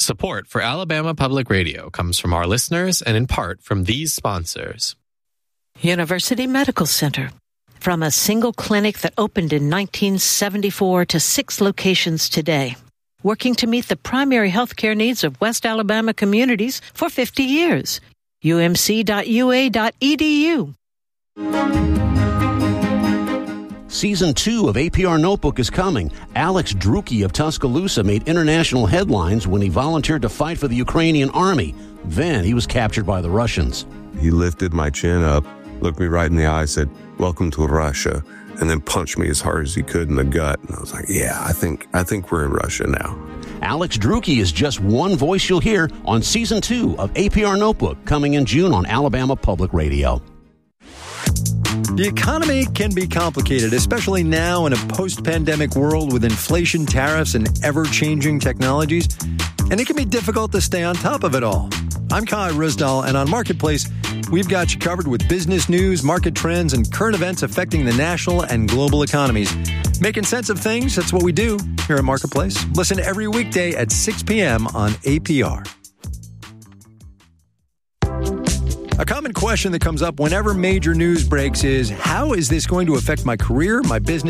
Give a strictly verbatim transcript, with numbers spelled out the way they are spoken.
Support for Alabama Public Radio comes from our listeners and in part from these sponsors. University Medical Center. From a single clinic that opened in nineteen seventy-four to six locations today, working to meet the primary healthcare needs of West Alabama communities for fifty years. U M C dot U A dot E D U. Season two of A P R Notebook is coming. Alex Drucke of Tuscaloosa made international headlines when he volunteered to fight for the Ukrainian army. Then he was captured by the Russians. He lifted my chin up, looked me right in the eye, said, "Welcome to Russia," and then punched me as hard as he could in the gut. And I was like, yeah, I think I think we're in Russia now. Alex Drucke is just one voice you'll hear on Season two of A P R Notebook, coming in June on Alabama Public Radio. The economy can be complicated, especially now in a post-pandemic world with inflation, tariffs, and ever-changing technologies. And it can be difficult to stay on top of it all. I'm Kai Risdal, and on Marketplace, we've got you covered with business news, market trends, and current events affecting the national and global economies. Making sense of things, that's what we do here at Marketplace. Listen every weekday at six p.m. on A P R. A common question that comes up whenever major news breaks is, how is this going to affect my career, my business,